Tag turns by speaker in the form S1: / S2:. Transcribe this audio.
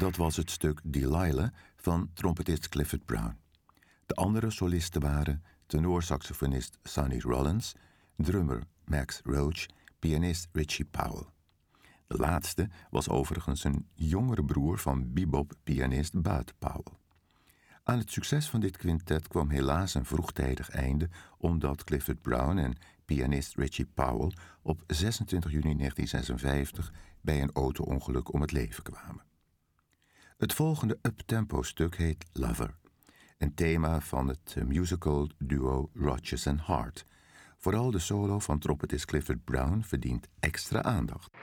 S1: Dat was het stuk Delilah van trompetist Clifford Brown. De andere solisten waren tenorsaxofonist Sonny Rollins, drummer Max Roach, pianist Richie Powell. De laatste was overigens een jongere broer van bebop-pianist Bud Powell. Aan het succes van dit quintet kwam helaas een vroegtijdig einde, omdat Clifford Brown en pianist Richie Powell op 26 juni 1956 bij een auto-ongeluk om het leven kwamen. Het volgende uptempo-stuk heet Lover, een thema van het musical duo Rodgers and Hart. Vooral de solo van trompetist Clifford Brown verdient extra aandacht.